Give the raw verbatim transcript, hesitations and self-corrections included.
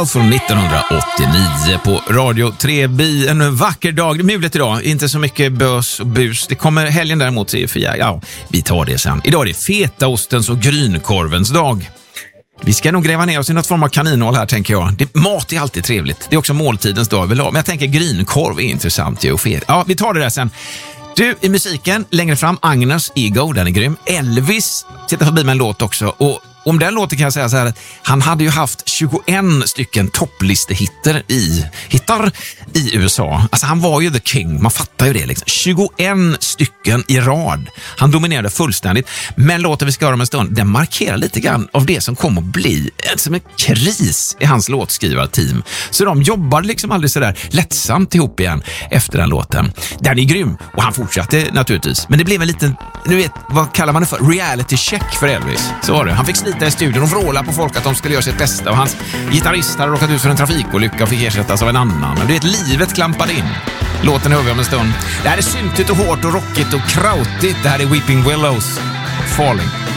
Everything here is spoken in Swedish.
från nittonhundraåttionio på Radio tre B. En vacker dag, det är mulet idag, inte så mycket bös och bus. Det kommer helgen däremot till för ja, vi tar det sen. Idag är det fetaostens och grynkorvens dag. Vi ska nog gräva ner oss i något form av kaninhål här, tänker jag. Det, mat är alltid trevligt. Det är också måltidens dag väl, men jag tänker grynkorv är intressant ju och fet. Ja, vi tar det där sen. Du, i musiken, längre fram, Agnes Ego, den är grym. Elvis sitter förbi med en låt också. Och om den låten kan jag säga så här att han hade ju haft tjugoett stycken topplistehittar i, hittar i U S A. Alltså han var ju the king, man fattar ju det liksom. tjugoett stycken i rad. Han dominerade fullständigt. Men låten vi ska höra om en stund, den markerar lite grann av det som kommer att bli som en kris i hans låtskrivarteam. Så de jobbade liksom aldrig så där lättsamt ihop igen efter den låten. Den är grym och han fortsatte naturligtvis. Men det blev en liten, nu vet, vad kallar man det för? Reality check för Elvis. Så var det. Han fick slita i studion och vråla på folk att de skulle göra sitt bästa och hans gitarrist hade råkat ut för en trafikolycka och fick ersättas av en annan. Men du vet, livet klampade in. Låten hör vi om en stund. Det här är syntigt och hårt och rockigt och krautigt. Det här är Weeping Willows, Falling.